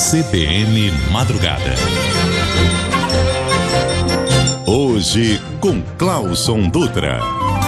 CBN Madrugada. Hoje com Clauson Dutra.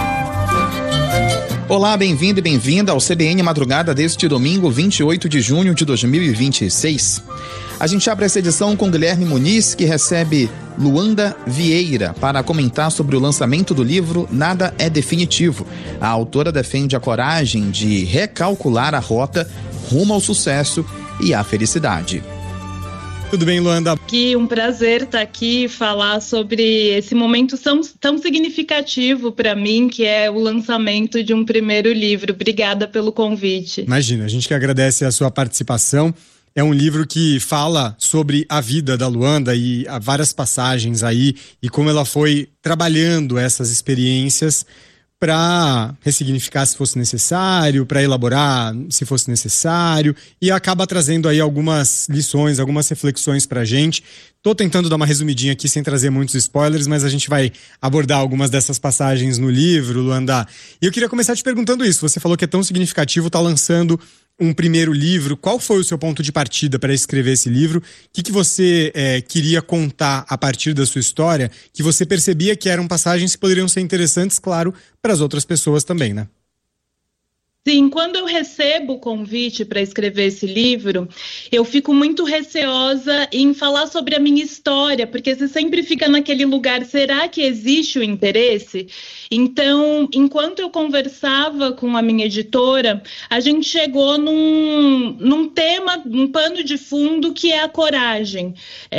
Olá, bem-vindo e bem-vinda ao CBN Madrugada deste domingo, 28 de junho de 2026. A gente abre essa edição com Guilherme Muniz, que recebe Luanda Vieira para comentar sobre o lançamento do livro Nada é Definitivo. A autora defende a coragem de recalcular a rota rumo ao sucesso e à felicidade. Tudo bem, Luanda? Que um prazer estar aqui e falar sobre esse momento tão significativo para mim, que é o lançamento de um primeiro livro. Obrigada pelo convite. Imagina, a gente que agradece a sua participação. É um livro que fala sobre a vida da Luanda e há várias passagens aí e como ela foi trabalhando essas experiências para ressignificar se fosse necessário, para elaborar se fosse necessário, e acaba trazendo aí algumas lições, algumas reflexões para a gente. Estou tentando dar uma resumidinha aqui sem trazer muitos spoilers, mas a gente vai abordar algumas dessas passagens no livro, Luanda. E eu queria começar te perguntando isso. Você falou que é tão significativo, está lançando um primeiro livro. Qual foi o seu ponto de partida para escrever esse livro? O que você queria contar a partir da sua história, que você percebia que eram passagens que poderiam ser interessantes, claro, para as outras pessoas também, né? Sim, quando eu recebo o convite para escrever esse livro, eu fico muito receosa em falar sobre a minha história, porque você sempre fica naquele lugar, será que existe o interesse? Então, enquanto eu conversava com a minha editora, a gente chegou num tema, um pano de fundo que é a coragem.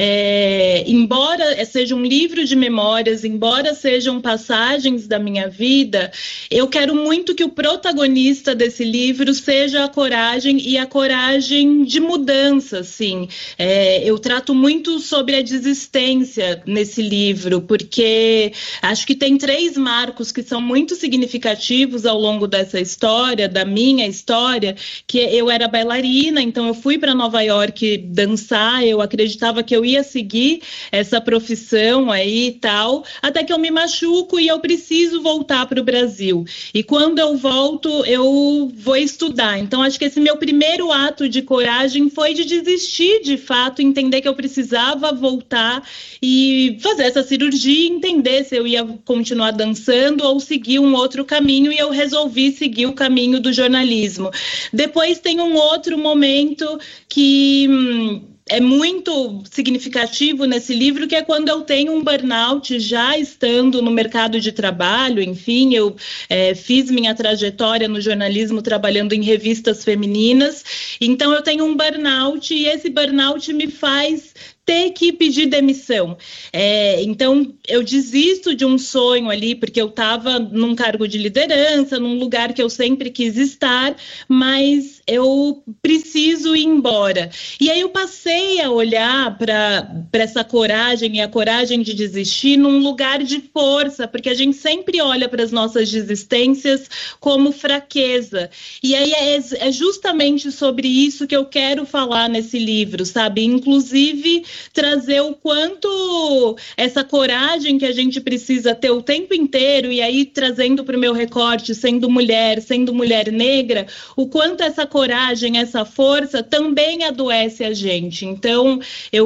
Embora seja um livro de memórias, embora sejam passagens da minha vida, eu quero muito que o protagonista desse livro seja a coragem e a coragem de mudança, assim. Eu trato muito sobre a desistência nesse livro, porque acho que tem 3 marcos que são muito significativos ao longo dessa história, da minha história, que eu era bailarina, então eu fui para Nova York dançar, eu acreditava que eu ia seguir essa profissão aí e tal, até que eu me machuco e eu preciso voltar para o Brasil. E quando eu volto, eu vou estudar. Então, acho que esse meu primeiro ato de coragem foi de desistir, de fato, entender que eu precisava voltar e fazer essa cirurgia, entender se eu ia continuar dançando ou seguir um outro caminho, e eu resolvi seguir o caminho do jornalismo. Depois tem um outro momento que é muito significativo nesse livro, que é quando eu tenho um burnout já estando no mercado de trabalho. Enfim, eu fiz minha trajetória no jornalismo trabalhando em revistas femininas, então eu tenho um burnout e esse burnout me faz ter que pedir demissão. Então, eu desisto de um sonho ali, porque eu estava num cargo de liderança, num lugar que eu sempre quis estar, mas eu preciso ir embora. E aí eu passei a olhar para essa coragem e a coragem de desistir num lugar de força, porque a gente sempre olha para as nossas desistências como fraqueza. E aí é justamente sobre isso que eu quero falar nesse livro, sabe? Inclusive trazer o quanto essa coragem que a gente precisa ter o tempo inteiro, e aí trazendo para o meu recorte, sendo mulher negra, o quanto essa coragem, essa força também adoece a gente. Então, eu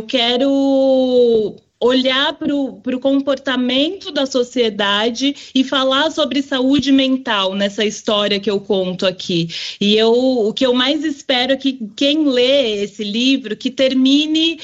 quero olhar para o comportamento da sociedade e falar sobre saúde mental nessa história que eu conto aqui. E o que eu mais espero é que quem lê esse livro, que termine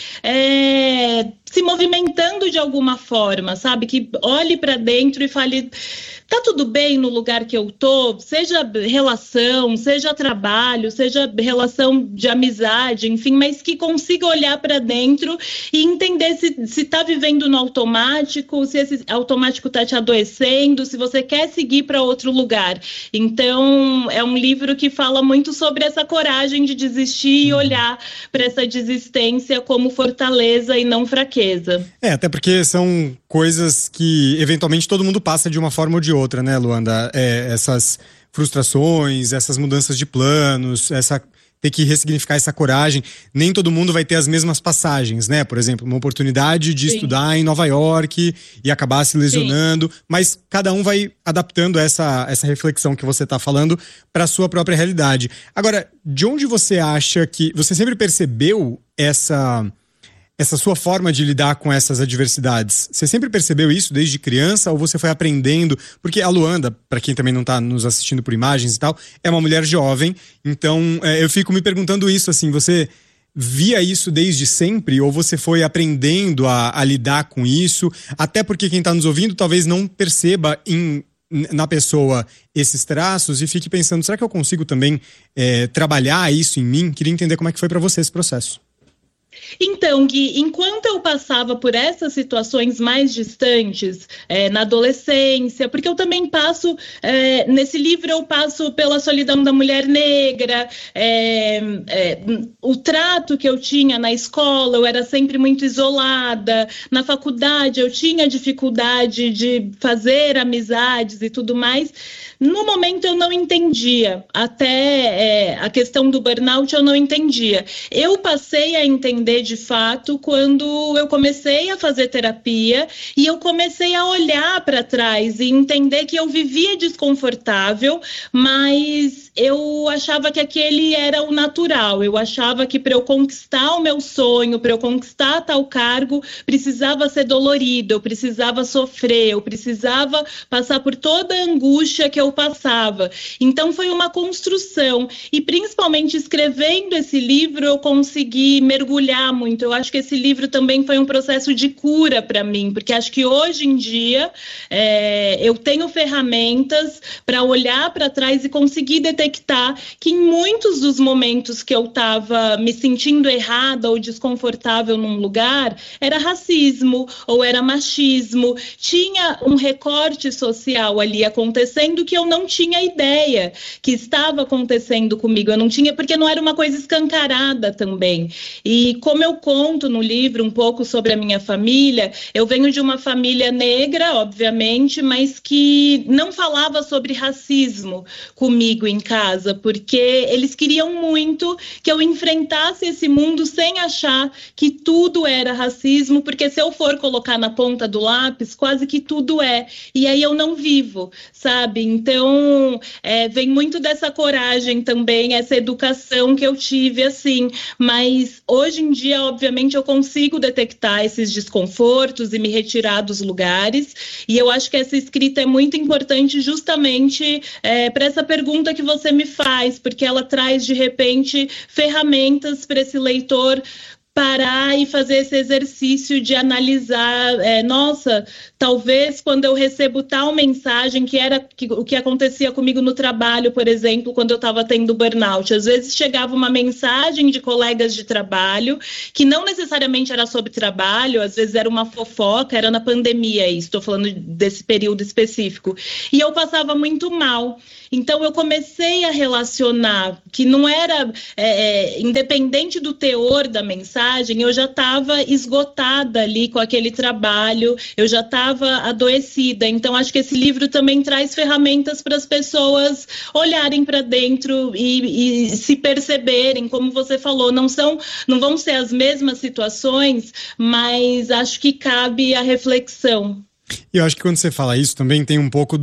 se movimentando de alguma forma, sabe? Que olhe para dentro e fale, tá tudo bem no lugar que eu tô, seja relação, seja trabalho, seja relação de amizade, enfim, mas que consiga olhar para dentro e entender se tá vivendo no automático, se esse automático tá te adoecendo, se você quer seguir para outro lugar. Então, é um livro que fala muito sobre essa coragem de desistir e olhar para essa desistência como fortaleza e não fraqueza. Até porque são coisas que eventualmente todo mundo passa de uma forma ou de outra, né, Luanda? Essas frustrações, essas mudanças de planos, essa ter que ressignificar essa coragem. Nem todo mundo vai ter as mesmas passagens, né? Por exemplo, uma oportunidade de estudar em Nova York e acabar se lesionando, mas cada um vai adaptando essa reflexão que você está falando para a sua própria realidade. Agora, de onde você acha que... Você sempre percebeu essa sua forma de lidar com essas adversidades? Você sempre percebeu isso desde criança ou você foi aprendendo? Porque a Luanda, para quem também não está nos assistindo por imagens e tal, é uma mulher jovem, então eu fico me perguntando isso, assim, você via isso desde sempre ou você foi aprendendo a lidar com isso? Até porque quem está nos ouvindo talvez não perceba na pessoa esses traços e fique pensando, será que eu consigo também trabalhar isso em mim? Queria entender como é que foi para você esse processo. Então, Gui, enquanto eu passava por essas situações mais distantes, na adolescência, porque eu também passo, nesse livro eu passo pela solidão da mulher negra, o trato que eu tinha na escola, eu era sempre muito isolada, na faculdade eu tinha dificuldade de fazer amizades e tudo mais. No momento eu não entendia, até a questão do burnout eu não entendia. Eu passei a entender de fato quando eu comecei a fazer terapia e eu comecei a olhar para trás e entender que eu vivia desconfortável, mas eu achava que aquele era o natural. Eu achava que para eu conquistar o meu sonho, para eu conquistar tal cargo, precisava ser dolorido, eu precisava sofrer, eu precisava passar por toda a angústia que eu passava. Então foi uma construção e principalmente escrevendo esse livro eu consegui mergulhar muito. Eu acho que esse livro também foi um processo de cura para mim, porque acho que hoje em dia eu tenho ferramentas para olhar para trás e conseguir detectar que em muitos dos momentos que eu estava me sentindo errada ou desconfortável num lugar, era racismo ou era machismo, tinha um recorte social ali acontecendo que eu não tinha ideia que estava acontecendo comigo, eu não tinha, porque não era uma coisa escancarada também. E como eu conto no livro um pouco sobre a minha família, eu venho de uma família negra, obviamente, mas que não falava sobre racismo comigo em casa, porque eles queriam muito que eu enfrentasse esse mundo sem achar que tudo era racismo, porque se eu for colocar na ponta do lápis, quase que tudo é. E aí eu não vivo, sabe? Então, vem muito dessa coragem também, essa educação que eu tive, assim. Mas hoje em dia, obviamente, eu consigo detectar esses desconfortos e me retirar dos lugares. E eu acho que essa escrita é muito importante justamente para essa pergunta que você me faz, porque ela traz, de repente, ferramentas para esse leitor parar e fazer esse exercício de analisar, nossa, talvez quando eu recebo tal mensagem, o que acontecia comigo no trabalho, por exemplo, quando eu estava tendo burnout, às vezes chegava uma mensagem de colegas de trabalho, que não necessariamente era sobre trabalho, às vezes era uma fofoca, era na pandemia, estou falando desse período específico, e eu passava muito mal. Então eu comecei a relacionar que não era, independente do teor da mensagem, eu já estava esgotada ali com aquele trabalho, eu já estava adoecida. Então acho que esse livro também traz ferramentas para as pessoas olharem para dentro e se perceberem, como você falou, não vão ser as mesmas situações, mas acho que cabe a reflexão. E eu acho que quando você fala isso também tem um pouco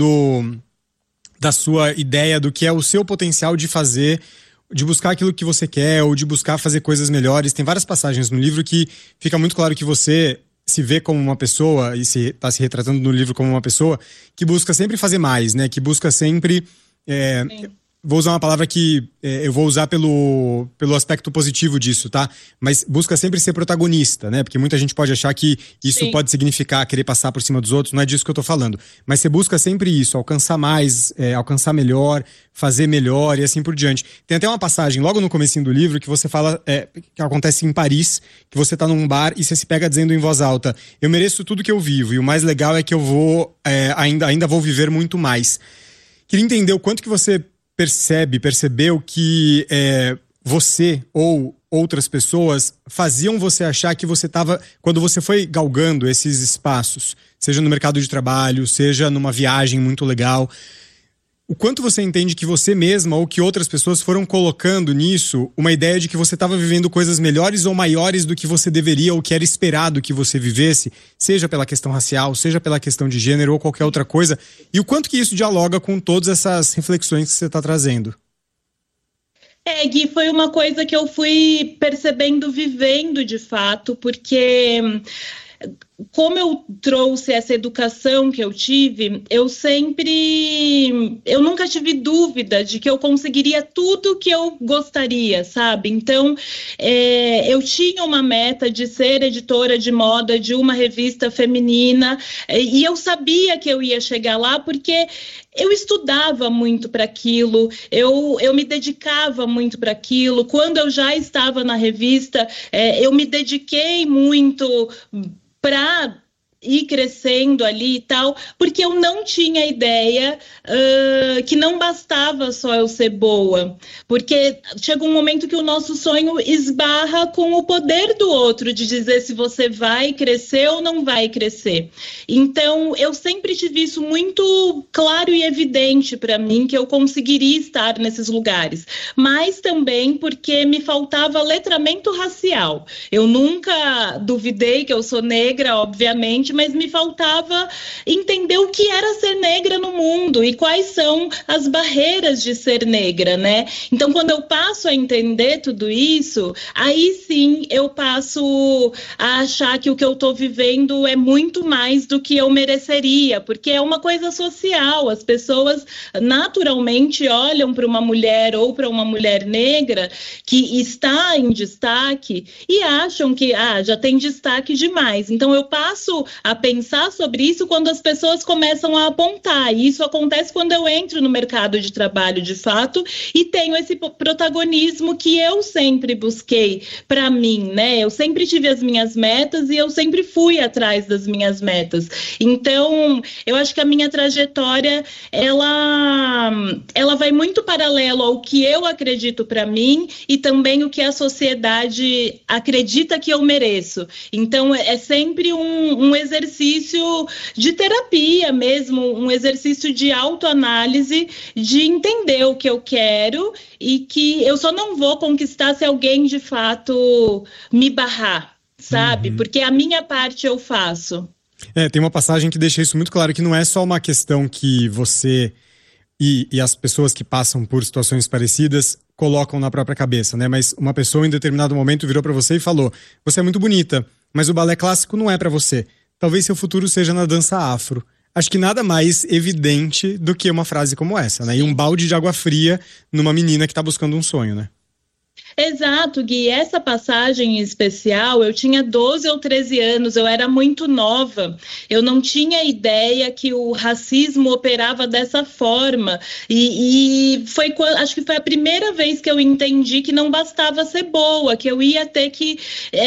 da sua ideia do que é o seu potencial de fazer, de buscar aquilo que você quer ou de buscar fazer coisas melhores. Tem várias passagens no livro que fica muito claro que você se vê como uma pessoa e está se retratando no livro como uma pessoa que busca sempre fazer mais, né? Que busca sempre... Vou usar uma palavra que eu vou usar pelo aspecto positivo disso, tá? Mas busca sempre ser protagonista, né? Porque muita gente pode achar que isso pode significar querer passar por cima dos outros, não é disso que eu tô falando. Mas você busca sempre isso, alcançar mais, alcançar melhor, fazer melhor e assim por diante. Tem até uma passagem logo no comecinho do livro que você fala, que acontece em Paris, que você tá num bar e você se pega dizendo em voz alta: eu mereço tudo que eu vivo e o mais legal é que eu vou, ainda vou viver muito mais. Queria entender o quanto que você percebeu que você ou outras pessoas faziam você achar que você estava, quando você foi galgando esses espaços, seja no mercado de trabalho, seja numa viagem muito legal, o quanto você entende que você mesma ou que outras pessoas foram colocando nisso uma ideia de que você estava vivendo coisas melhores ou maiores do que você deveria ou que era esperado que você vivesse, seja pela questão racial, seja pela questão de gênero ou qualquer outra coisa, e o quanto que isso dialoga com todas essas reflexões que você está trazendo? Gui, foi uma coisa que eu fui percebendo, vivendo de fato, porque como eu trouxe essa educação que eu tive, eu nunca tive dúvida de que eu conseguiria tudo que eu gostaria, sabe? Então, eu tinha uma meta de ser editora de moda de uma revista feminina, e eu sabia que eu ia chegar lá porque eu estudava muito para aquilo, eu me dedicava muito para aquilo. Quando eu já estava na revista, eu me dediquei muito para ir crescendo ali e tal, porque eu não tinha ideia que não bastava só eu ser boa, porque chega um momento que o nosso sonho esbarra com o poder do outro de dizer se você vai crescer ou não vai crescer. Então, eu sempre tive isso muito claro e evidente para mim, que eu conseguiria estar nesses lugares, mas também porque me faltava letramento racial. Eu nunca duvidei que eu sou negra, obviamente, mas me faltava entender o que era ser negra no mundo e quais são as barreiras de ser negra, né? Então, quando eu passo a entender tudo isso, aí sim eu passo a achar que o que eu estou vivendo é muito mais do que eu mereceria, porque é uma coisa social. As pessoas naturalmente olham para uma mulher ou para uma mulher negra que está em destaque e acham que já tem destaque demais. Então, eu passo a pensar sobre isso quando as pessoas começam a apontar. E isso acontece quando eu entro no mercado de trabalho de fato e tenho esse protagonismo que eu sempre busquei para mim, né? Eu sempre tive as minhas metas e eu sempre fui atrás das minhas metas. Então, eu acho que a minha trajetória, ela vai muito paralelo ao que eu acredito para mim e também o que a sociedade acredita que eu mereço. Então, é sempre um exercício de terapia mesmo, um exercício de autoanálise, de entender o que eu quero e que eu só não vou conquistar se alguém de fato me barrar, sabe? Porque a minha parte eu faço. Tem uma passagem que deixa isso muito claro, que não é só uma questão que você e as pessoas que passam por situações parecidas colocam na própria cabeça, né? Mas uma pessoa em determinado momento virou pra você e falou: você é muito bonita, mas o balé clássico não é pra você. Talvez seu futuro seja na dança afro. Acho que nada mais evidente do que uma frase como essa, né? E um balde de água fria numa menina que tá buscando um sonho, né? Exato, Gui. Essa passagem em especial, eu tinha 12 ou 13 anos, eu era muito nova. Eu não tinha ideia que o racismo operava dessa forma. E acho que foi a primeira vez que eu entendi que não bastava ser boa, que eu ia ter que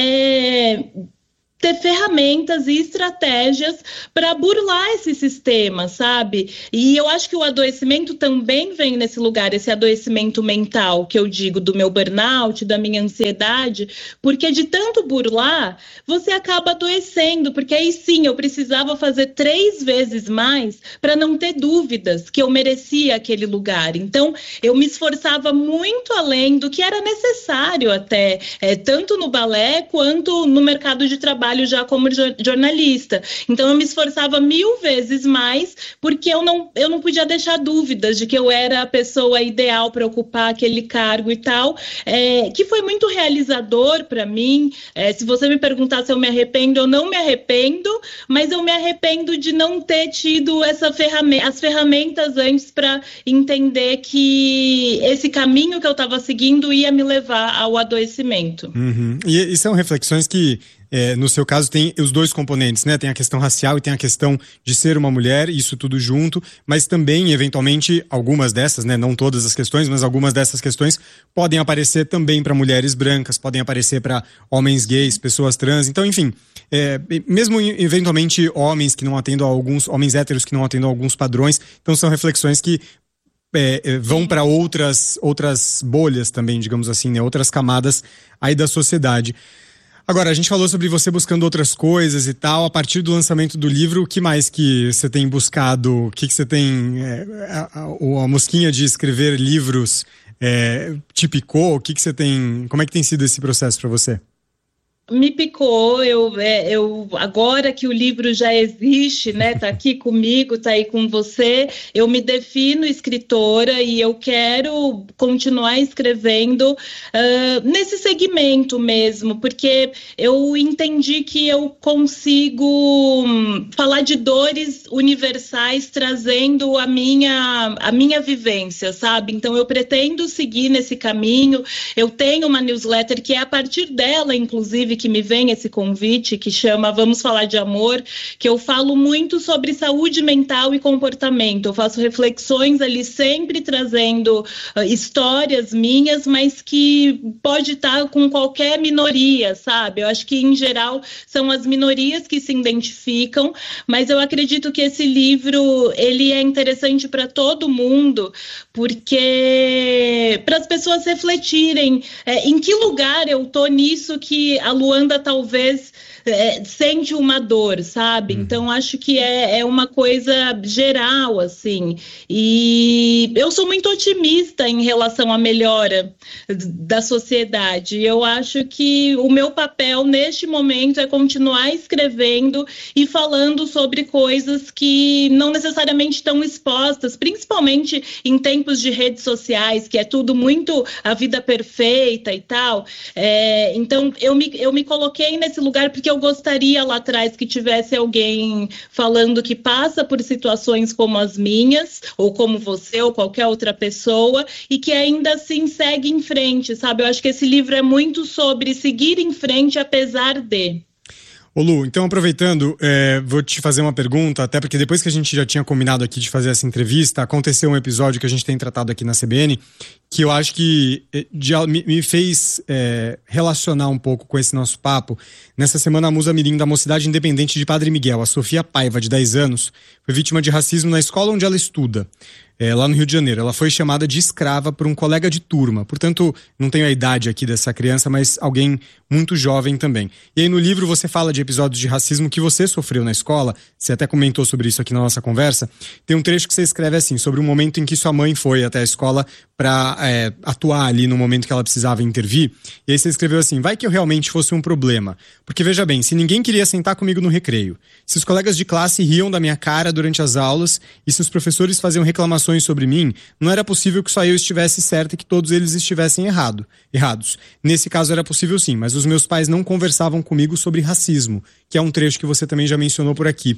ter ferramentas e estratégias para burlar esse sistema, sabe? E eu acho que o adoecimento também vem nesse lugar, esse adoecimento mental, que eu digo, do meu burnout, da minha ansiedade, porque de tanto burlar, você acaba adoecendo, porque aí sim, eu precisava fazer 3 vezes mais para não ter dúvidas que eu merecia aquele lugar. Então, eu me esforçava muito além do que era necessário até, tanto no balé quanto no mercado de trabalho já como jornalista. Então eu me esforçava 1000 vezes mais, porque eu não podia deixar dúvidas de que eu era a pessoa ideal para ocupar aquele cargo e tal, que foi muito realizador para mim. Se você me perguntar se eu me arrependo, eu não me arrependo, mas eu me arrependo de não ter tido as ferramentas antes para entender que esse caminho que eu estava seguindo ia me levar ao adoecimento. E são reflexões que no seu caso tem os dois componentes, né? Tem a questão racial e tem a questão de ser uma mulher, isso tudo junto, mas também, eventualmente, algumas dessas, né? Não todas as questões, mas algumas dessas questões podem aparecer também para mulheres brancas, podem aparecer para homens gays, pessoas trans, então, enfim, mesmo eventualmente homens que não atendam a homens héteros que não atendam a alguns padrões, então são reflexões que vão para outras bolhas também, digamos assim, né? Outras camadas aí da sociedade. Agora, a gente falou sobre você buscando outras coisas e tal. A partir do lançamento do livro, o que mais que você tem buscado? O que você tem... a mosquinha de escrever livros te picou? O que você tem... Como é que tem sido esse processo para você? Me picou, agora que o livro já existe, né, tá aqui comigo, tá aí com você, eu me defino escritora e eu quero continuar escrevendo nesse segmento mesmo, porque eu entendi que eu consigo falar de dores universais trazendo a minha vivência, sabe? Então eu pretendo seguir nesse caminho, eu tenho uma newsletter que é a partir dela, inclusive, que me vem esse convite, que chama Vamos Falar de Amor, que eu falo muito sobre saúde mental e comportamento. Eu faço reflexões ali, sempre trazendo histórias minhas, mas que pode estar com qualquer minoria, sabe? Eu acho que, em geral, são as minorias que se identificam, mas eu acredito que esse livro, ele é interessante para todo mundo, porque para as pessoas refletirem em que lugar eu tô nisso que a Luanda talvez sente uma dor, sabe? Então acho que é uma coisa geral, assim, e eu sou muito otimista em relação à melhora da sociedade. Eu acho que o meu papel neste momento é continuar escrevendo e falando sobre coisas que não necessariamente estão expostas, principalmente em tempos de redes sociais, que é tudo muito a vida perfeita e tal. Então eu me coloquei nesse lugar porque eu gostaria lá atrás que tivesse alguém falando que passa por situações como as minhas, ou como você, ou qualquer outra pessoa, e que ainda assim segue em frente, sabe? Eu acho que esse livro é muito sobre seguir em frente apesar de... Ô Lu, então aproveitando, vou te fazer uma pergunta, até porque depois que a gente já tinha combinado aqui de fazer essa entrevista, aconteceu um episódio que a gente tem tratado aqui na CBN, que eu acho que me fez relacionar um pouco com esse nosso papo. Nessa semana, a musa mirim da Mocidade Independente de Padre Miguel, a Sofia Paiva, de 10 anos, foi vítima de racismo na escola onde ela estuda. Lá no Rio de Janeiro. Ela foi chamada de escrava por um colega de turma. Portanto, não tenho a idade aqui dessa criança, mas alguém muito jovem também. E aí no livro você fala de episódios de racismo que você sofreu na escola. Você até comentou sobre isso aqui na nossa conversa. Tem um trecho que você escreve assim, sobre um momento em que sua mãe foi até a escola para atuar ali no momento que ela precisava intervir. E aí você escreveu assim, vai que eu realmente fosse um problema. Porque veja bem, se ninguém queria sentar comigo no recreio, se os colegas de classe riam da minha cara durante as aulas e se os professores faziam reclamações sobre mim, não era possível que só eu estivesse certo e que todos eles estivessem errados. Nesse caso era possível sim, mas os meus pais não conversavam comigo sobre racismo, que é um trecho que você também já mencionou por aqui.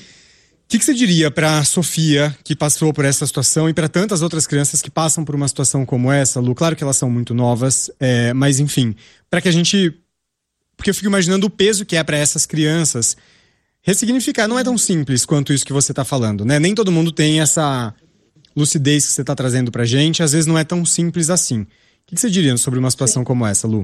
O que você diria para a Sofia, que passou por essa situação, e para tantas outras crianças que passam por uma situação como essa, Lu? Claro que elas são muito novas, mas enfim, para que a gente... Porque eu fico imaginando o peso que é para essas crianças ressignificar. Não é tão simples quanto isso que você está falando, né? Nem todo mundo tem essa lucidez que você está trazendo pra gente, às vezes não é tão simples assim. O que você diria sobre uma situação como essa, Lu?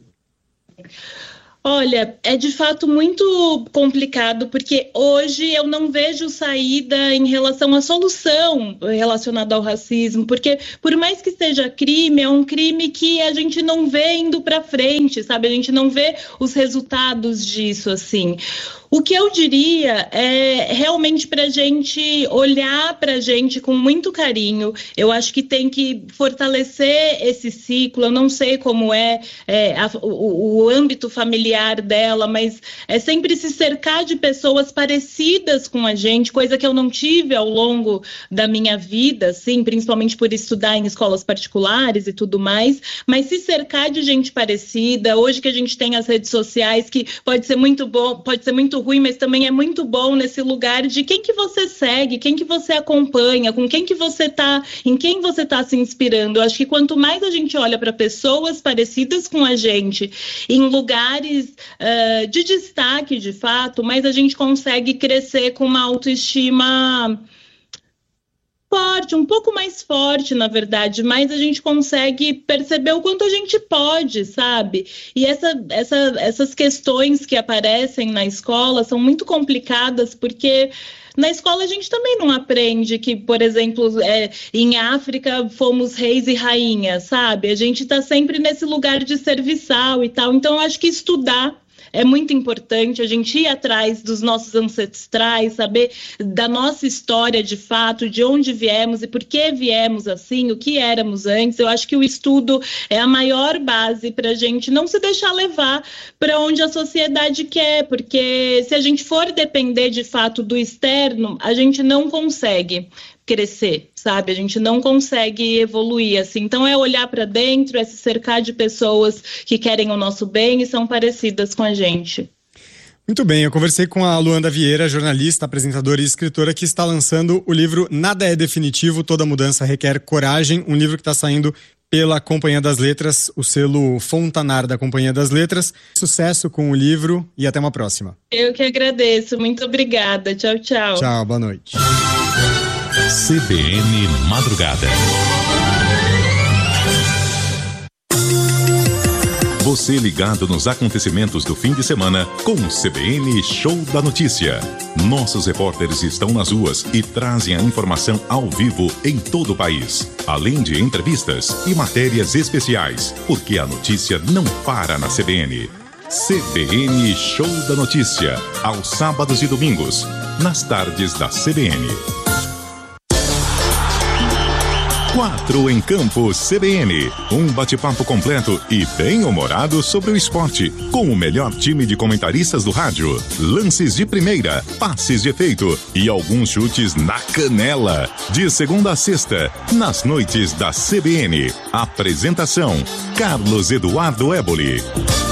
Olha, é de fato muito complicado, porque hoje eu não vejo saída em relação à solução relacionada ao racismo, porque por mais que seja crime, é um crime que a gente não vê indo para frente, sabe? A gente não vê os resultados disso, assim. O que eu diria é realmente para a gente olhar para a gente com muito carinho. Eu acho que tem que fortalecer esse ciclo. Eu não sei como o âmbito familiar dela, mas é sempre se cercar de pessoas parecidas com a gente, coisa que eu não tive ao longo da minha vida, assim, principalmente por estudar em escolas particulares e tudo mais, mas se cercar de gente parecida. Hoje que a gente tem as redes sociais, que pode ser muito bom, pode ser muito ruim, mas também é muito bom nesse lugar de quem que você segue, quem que você acompanha, com quem que você tá, em quem você tá se inspirando. Eu acho que quanto mais a gente olha para pessoas parecidas com a gente, em lugares de destaque, de fato, mais a gente consegue crescer com uma autoestima forte, um pouco mais forte, na verdade, mas a gente consegue perceber o quanto a gente pode, sabe? E essas questões que aparecem na escola são muito complicadas, porque na escola a gente também não aprende que, por exemplo, em África fomos reis e rainhas, sabe? A gente está sempre nesse lugar de serviçal e tal. Então, eu acho que estudar É muito importante a gente ir atrás dos nossos ancestrais, saber da nossa história de fato, de onde viemos e por que viemos assim, o que éramos antes. Eu acho que o estudo é a maior base para a gente não se deixar levar para onde a sociedade quer, porque se a gente for depender de fato do externo, a gente não consegue crescer, sabe? A gente não consegue evoluir assim. Então é olhar para dentro, é se cercar de pessoas que querem o nosso bem e são parecidas com a gente. Muito bem, eu conversei com a Luanda Vieira, jornalista, apresentadora e escritora, que está lançando o livro Nada é Definitivo, Toda Mudança Requer Coragem, um livro que está saindo pela Companhia das Letras, o selo Fontanar da Companhia das Letras. Sucesso com o livro e até uma próxima. Eu que agradeço, muito obrigada. Tchau, tchau. Tchau, boa noite. CBN Madrugada. Você ligado nos acontecimentos do fim de semana com o CBN Show da Notícia. Nossos repórteres estão nas ruas e trazem a informação ao vivo em todo o país, além de entrevistas e matérias especiais, porque a notícia não para na CBN. CBN Show da Notícia, aos sábados e domingos, nas tardes da CBN. 4 em Campo CBN, um bate-papo completo e bem-humorado sobre o esporte, com o melhor time de comentaristas do rádio, lances de primeira, passes de efeito e alguns chutes na canela. De segunda a sexta, nas noites da CBN. Apresentação, Carlos Eduardo Éboli.